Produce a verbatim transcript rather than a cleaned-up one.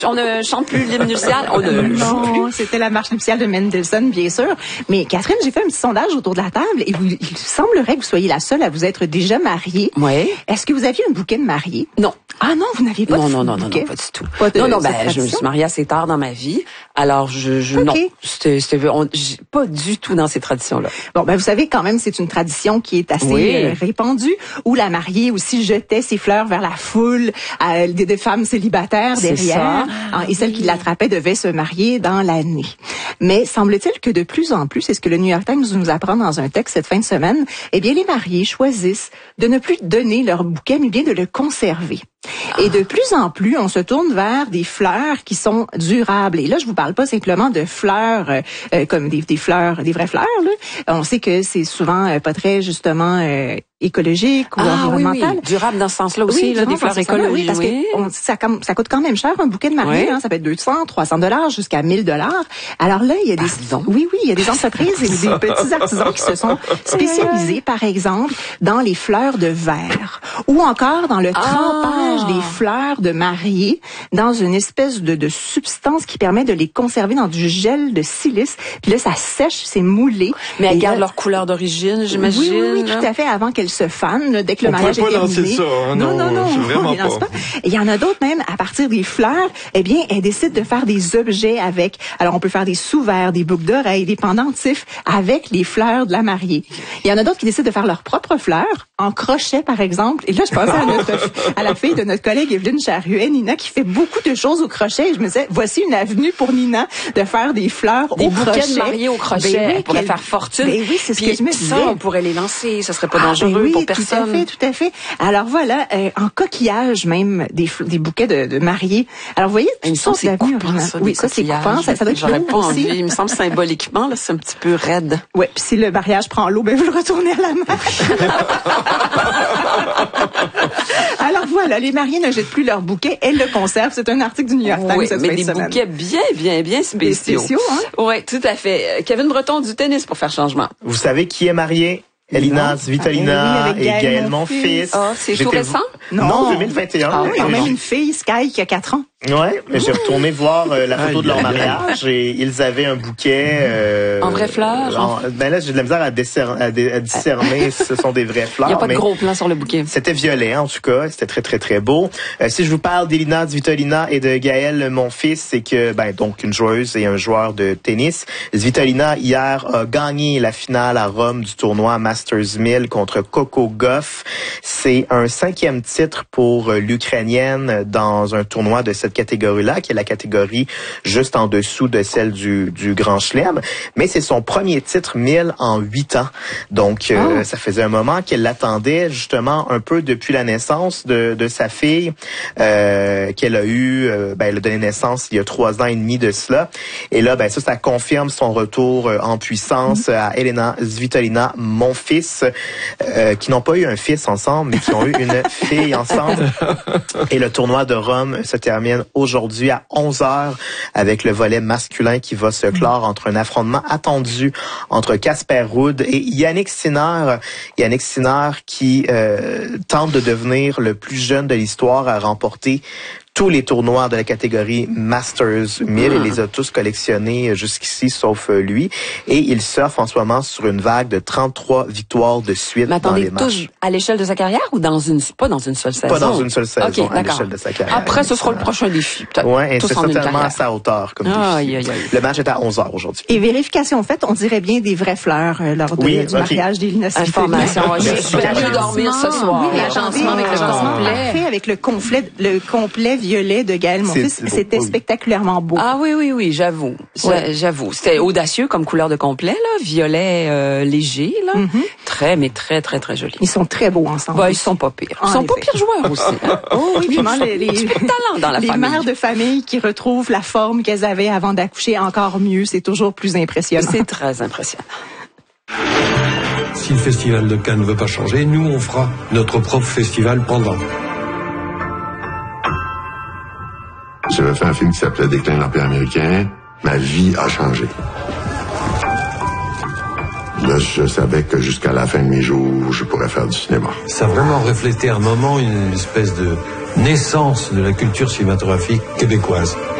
On ne chante plus l'hymne nuptial. On ne non, c'était la marche nuptiale de Mendelssohn, bien sûr. Mais Catherine, j'ai fait un petit sondage autour de la table et vous, il semblerait que vous soyez la seule à vous être déjà mariée. Oui. Est-ce que vous aviez un bouquet de mariée? Non. Ah non, vous n'aviez pas non, de non, non, bouquet? non, non, pas du tout. Pas de, non, non, ben, tradition? je me suis mariée assez tard dans ma vie. Alors, je, je okay. non, c'était, c'était on, pas du tout dans ces traditions-là. Bon, ben, vous savez, quand même, c'est une tradition qui est assez oui. euh, répandue, où la mariée aussi jetait ses fleurs vers la foule, euh, des, des femmes célibataires c'est derrière, ça. et celles qui l'attrapaient devaient se marier dans l'année. Mais semble-t-il que de plus en plus, c'est ce que le New York Times nous apprend dans un texte cette fin de semaine, eh bien, les mariés choisissent de ne plus donner leur bouquet, mais bien de le conserver. Et de plus en plus, on se tourne vers des fleurs qui sont durables. Et là, je vous parle pas simplement de fleurs euh, comme des, des fleurs, des vraies fleurs. Là. On sait que c'est souvent euh, pas très justement euh, écologique ou ah, environnemental. Oui, oui. Durable dans ce sens-là aussi, oui, là, des fleurs écologiques. Oui, parce oui. que on, ça, ça coûte quand même cher un bouquet de mariée. Oui. Hein, ça peut être deux cents, trois cents dollars jusqu'à mille dollars. Alors là, il y a des, Pardon? oui, oui, il y a des entreprises et des petits artisans qui se sont spécialisés, par exemple, dans les fleurs de verre ou encore dans le trempage ah. des fleurs de mariée dans une espèce de, de substance qui permet de les conserver dans du gel de silice. Puis là, ça sèche, c'est moulé. Mais elles et gardent là, leur couleur d'origine, j'imagine. Oui, oui, oui, tout à fait, avant qu'elles se fanent, là, dès que le on mariage est terminé. On terminé. pas lancer ça, hein, non, non, non, non, non, vraiment non, pas. pas. Et il y en a d'autres même, à partir des fleurs, eh bien, elles décident de faire des objets avec. Alors, on peut faire des sous-verres, des boucles d'oreilles, des pendentifs avec les fleurs de la mariée. Il y en a d'autres qui décident de faire leurs propres fleurs, en crochet, par exemple. Et là, je pensais à, notre, à la fille de notre collègue Evelyne Charuet, Nina, qui fait beaucoup de choses au crochet. Et je me disais, voici une avenue pour Nina de faire des fleurs des au crochet. Des bouquets de mariée au crochet. Ben oui, elle pourrait qu'elle... faire fortune. Ben oui, c'est ce Puis que je me disais. Ça, on pourrait les lancer. Ça serait pas ah, dangereux ben oui, pour personne. Tout à fait, tout à fait. Alors voilà, euh, en coquillage même, des, des bouquets de, de mariés. Alors vous voyez, il me semble que c'est coupant, ça, oui, ça c'est coupant, ça, ça doit être J'aurais lourd pas aussi. envie. Il me semble symboliquement, là, c'est un petit peu raide. Ouais, puis si le mariage prend l'eau, ben vous le retournez à la main. Alors voilà, les mariés ne jettent plus leur bouquet, elles le conservent. C'est un article du New York Times oui, cette mais fin des de semaine. bouquets bien, bien, bien spéciaux. Des spéciaux, hein? Oui, tout à fait. Kevin Breton du tennis pour faire changement. Vous savez qui est marié? Elina Svitolina ah, oui, et Gaël, Gaël, mon mon fils. fils. Ah, oh, c'est tout récent? Non, non, deux mille vingt et un. Ah oui, quand oui. même une fille, Sky, qui a quatre ans. Ouais, mais j'ai retourné voir euh, la photo aïe, de leur aïe, mariage et ils avaient un bouquet. Euh, en vraies fleurs? En, ben là, j'ai de la misère à, décer- à, dé- à discerner si ce sont des vraies fleurs. Il n'y a pas de mais gros plan sur le bouquet. C'était violet, en tout cas. C'était très, très, très beau. Euh, si je vous parle d'Elina Svitolina et de Gaël, mon fils, c'est que, ben, donc, une joueuse et un joueur de tennis. Svitolina, hier, a gagné la finale à Rome du tournoi Masters mille contre Coco Gauff. C'est un cinquième titre pour l'Ukrainienne dans un tournoi de cette catégorie-là, qui est la catégorie juste en dessous de celle du, du Grand Chelem. Mais c'est son premier titre mille en huit ans. Donc, euh, oh. ça faisait un moment qu'elle l'attendait justement un peu depuis la naissance de, de sa fille, euh, qu'elle a eu, euh, ben, elle a donné naissance il y a trois ans et demi de cela. Et là, ben, ça, ça confirme son retour euh, en puissance mm-hmm. à Elina Svitolina, mon fils, euh, qui n'ont pas eu un fils ensemble, mais qui ont eu une fille ensemble. Et le tournoi de Rome se termine aujourd'hui à onze heures avec le volet masculin qui va se clore entre un affrontement attendu entre Casper Ruud et Yannick Sinner. Yannick Sinner qui euh, tente de devenir le plus jeune de l'histoire à remporter tous les tournois de la catégorie Masters mille. Il les a tous collectionnés jusqu'ici, sauf lui. Et il surfe en ce moment sur une vague de trente-trois victoires de suite Mais dans les attendez, matchs. tous à l'échelle de sa carrière ou dans une, pas dans une seule saison? Pas dans une seule saison, okay, à l'échelle de sa carrière. Après, ce sera le prochain défi, peut-être. Ouais, et tous c'est en une totalement carrière. à sa hauteur comme défi. Aïe, aïe, aïe. Le match est à onze heures aujourd'hui. Et vérification faite, on dirait bien des vraies fleurs euh, lors de, oui, du okay. mariage d'Elina Svitolina. Information. Je vais aller dormir ce soir. Oui, l'agencement avec le complet. Parfait, avec le complet, le complet violet de Gaël, mon fils. C'était spectaculairement beau. Ah oui, oui, oui, j'avoue. Ouais. J'avoue. C'était audacieux comme couleur de complet, là. Violet euh, léger, là. Mm-hmm. Très, mais très, très, très joli. Ils sont très beaux ensemble. Bah, ils sont pas pires. Ils en sont effet. pas pires joueurs aussi. Hein? Oh oui, vraiment, les, les, les talent dans la les famille. mères de famille qui retrouvent la forme qu'elles avaient avant d'accoucher encore mieux, c'est toujours plus impressionnant. C'est très impressionnant. Si le festival de Cannes ne veut pas changer, nous, on fera notre propre festival pendant. J'avais fait un film qui s'appelait Déclin de l'Empire américain. Ma vie a changé. Là, je savais que jusqu'à la fin de mes jours, je pourrais faire du cinéma. Ça a vraiment reflété un moment, une espèce de naissance de la culture cinématographique québécoise.